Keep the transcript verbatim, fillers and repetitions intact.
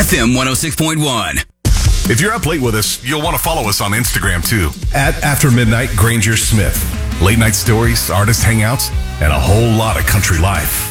F M one oh six point one. If you're up late with us, you'll want to follow us on Instagram too. At After Midnight Granger Smith. Late night stories, artist hangouts, and a whole lot of country life.